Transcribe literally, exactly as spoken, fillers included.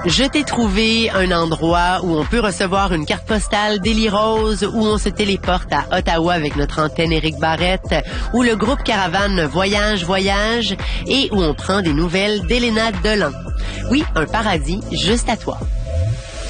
Je t'ai trouvé un endroit où on peut recevoir une carte postale d'Élie Rose, où on se téléporte à Ottawa avec notre antenne Éric Barrette, où le groupe Caravane voyage, voyage, et où on prend des nouvelles d'Elena Delan. Oui, un paradis juste à toi.